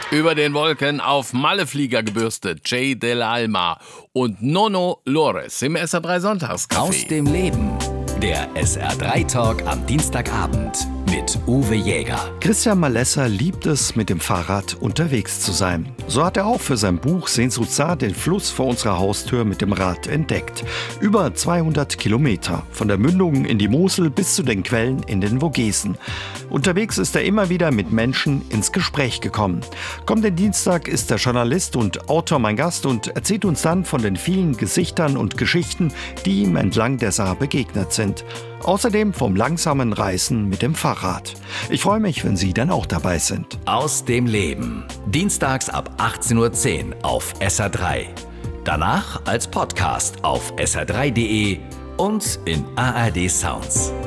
Über den Wolken auf Malleflieger gebürstet, Jay Dell'Alma und Nono Lores im SR3 Sonntagscafé. Aus dem Leben. Der SR3 Talk am Dienstagabend mit Uwe Jäger. Christian Malesser liebt es, mit dem Fahrrad unterwegs zu sein. So hat er auch für sein Buch Sehnsuchtssaat den Fluss vor unserer Haustür mit dem Rad entdeckt. Über 200 Kilometer, von der Mündung in die Mosel bis zu den Quellen in den Vogesen. Unterwegs ist er immer wieder mit Menschen ins Gespräch gekommen. Kommenden Dienstag ist der Journalist und Autor mein Gast und erzählt uns dann von den vielen Gesichtern und Geschichten, die ihm entlang der Saar begegnet sind. Außerdem vom langsamen Reisen mit dem Fahrrad. Ich freue mich, wenn Sie dann auch dabei sind. Aus dem Leben. Dienstags ab 18:10 Uhr auf SR3. Danach als Podcast auf sr3.de und in ARD Sounds.